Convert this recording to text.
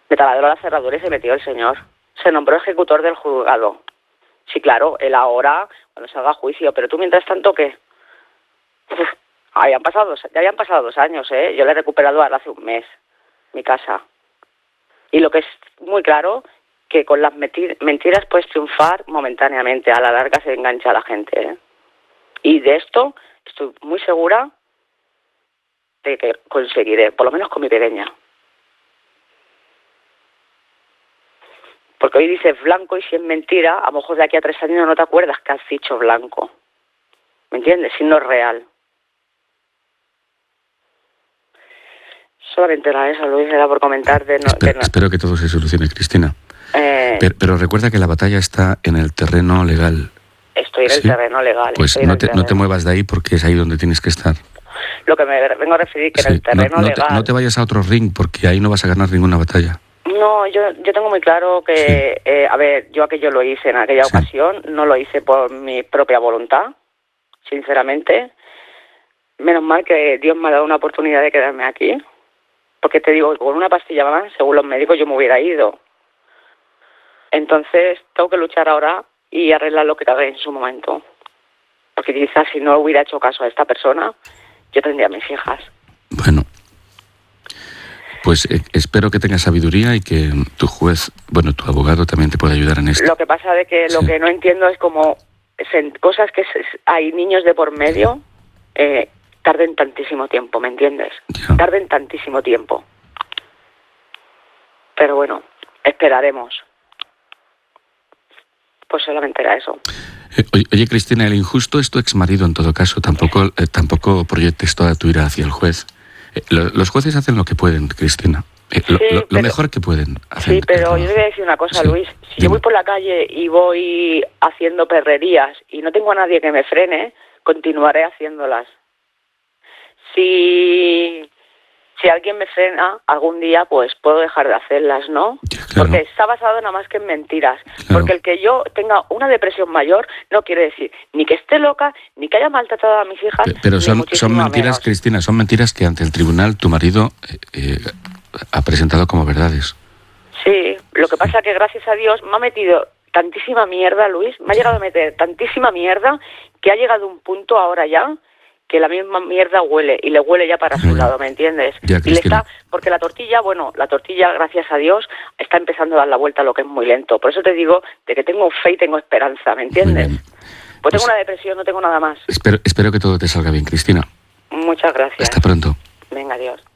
Me taladró la cerradura y se metió el señor. Se nombró ejecutor del juzgado. Sí, claro, él ahora, cuando salga a juicio, pero tú mientras tanto, ¿qué? Uf, ya habían pasado 2 años, ¿eh? Yo le he recuperado ahora hace un mes mi casa. Y lo que es muy claro, que con las mentiras puedes triunfar momentáneamente, a la larga se engancha a la gente, ¿eh? Y de esto estoy muy segura de que conseguiré, por lo menos con mi pequeña. Porque hoy dices blanco y si es mentira, a lo mejor de aquí a 3 años no te acuerdas que has dicho blanco. ¿Me entiendes? Si no es real. Solamente era eso, Luis, era por comentar de no. Espero que todo se solucione, Cristina. Pero recuerda que la batalla está en el terreno legal. Estoy en el terreno legal. Pues no te muevas de ahí porque es ahí donde tienes que estar. Lo que me vengo a referir que en el terreno legal... No te vayas a otro ring porque ahí no vas a ganar ninguna batalla. No, yo tengo muy claro que, yo aquello lo hice en aquella ocasión, no lo hice por mi propia voluntad, sinceramente. Menos mal que Dios me ha dado una oportunidad de quedarme aquí, porque te digo, con una pastilla más, según los médicos, yo me hubiera ido. Entonces, tengo que luchar ahora y arreglar lo que cabe en su momento. Porque quizás si no hubiera hecho caso a esta persona, yo tendría a mis hijas. Bueno. Pues espero que tengas sabiduría y que tu juez, tu abogado también te pueda ayudar en esto. Lo que pasa de que lo que no entiendo es como cosas que hay niños de por medio, tarden tantísimo tiempo, ¿me entiendes? Ya. Tarden tantísimo tiempo. Pero bueno, esperaremos. Pues solamente era eso. Oye, Cristina, el injusto es tu exmarido en todo caso. Tampoco proyectes toda tu ira hacia el juez. Los jueces hacen lo que pueden, Cristina. Lo mejor que pueden hacer. Sí, pero yo te voy a decir una cosa, Luis. Si yo voy por la calle y voy haciendo perrerías y no tengo a nadie que me frene, continuaré haciéndolas. Si alguien me frena algún día, pues puedo dejar de hacerlas, ¿no? Ya, claro. Porque está basado nada más que en mentiras. Claro. Porque el que yo tenga una depresión mayor no quiere decir ni que esté loca, ni que haya maltratado a mis hijas. Pero son mentiras, menos. Cristina, son mentiras que ante el tribunal tu marido ha presentado como verdades. Sí, lo que pasa que gracias a Dios me ha metido tantísima mierda, Luis, me ha llegado a meter tantísima mierda que ha llegado un punto ahora ya que la misma mierda huele, y le huele ya para su lado, ¿me entiendes? Ya, y le está, porque la tortilla, gracias a Dios, está empezando a dar la vuelta a lo que es muy lento. Por eso te digo de que tengo fe y tengo esperanza, ¿me entiendes? Pues tengo una depresión, no tengo nada más. Espero que todo te salga bien, Cristina. Muchas gracias. Hasta pronto. Venga, adiós.